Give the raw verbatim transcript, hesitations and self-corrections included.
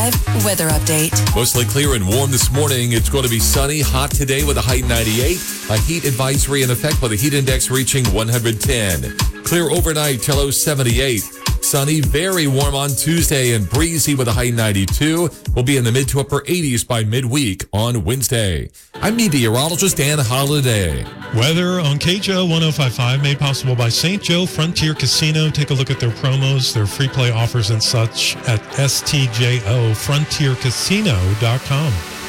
five weather update. Mostly clear and warm this morning. It's going to be sunny, hot today with a high ninety-eight. A heat advisory in effect with a heat index reaching one hundred ten. Clear overnight till low seventy-eight. Sunny, very warm on Tuesday and breezy with a high ninety-two. We'll be in the mid to upper eighties by midweek on Wednesday. I'm meteorologist Dan Holliday. Weather on K J O one oh five point five made possible by Saint Joe Frontier Casino. Take a look at their promos, their free play offers and such at S T J O frontier casino dot com.